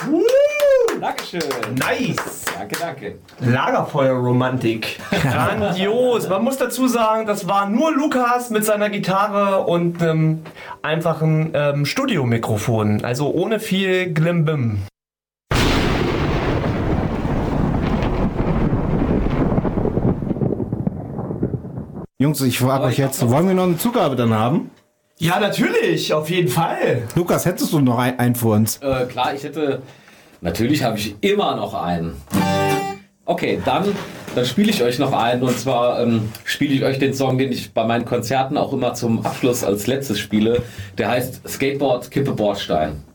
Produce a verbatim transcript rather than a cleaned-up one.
Uh, Dankeschön. Nice. Danke, danke. Lagerfeuerromantik. Grandios. Man muss dazu sagen, das war nur Lukas mit seiner Gitarre und einem einfachen ähm, Studiomikrofon. Also ohne viel Glimbim. Jungs, ich frage euch jetzt, wollen wir noch eine Zugabe dann haben? Ja, natürlich, auf jeden Fall. Lukas, hättest du noch ein, einen für uns? Äh, klar, ich hätte... Natürlich habe ich immer noch einen. Okay, dann, dann spiele ich euch noch einen. Und zwar ähm, spiele ich euch den Song, den ich bei meinen Konzerten auch immer zum Abschluss als letztes spiele. Der heißt Skateboard Kippe Bordstein.